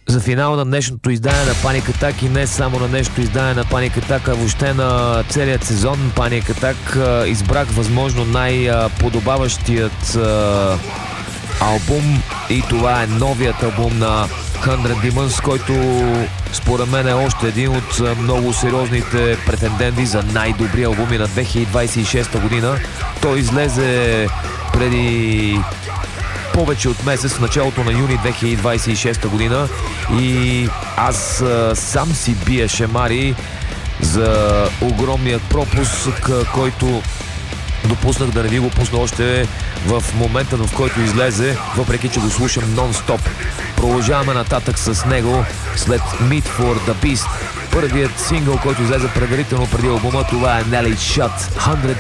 За финал на днешното издание на Panic Attack и не само на днешното издание на Panic Attack, а въобще на целият сезон Panic Attack, избрах възможно най-подобаващият албум и това е новият албум на 100 Demons, който според мен е още един от много сериозните претенденти за най-добри албуми на 2026 година. Той излезе преди повече от месец, в началото на юни 2026 година и аз сам си бия шемари за огромният пропуск, който допуснах да не ви го пусна още в момента, в който излезе, въпреки че го слушам нон-стоп. Продължаваме нататък с него след Meat for the Beast. Първият сингъл, който излезе предварително преди албума, това е Nelly Shut. 100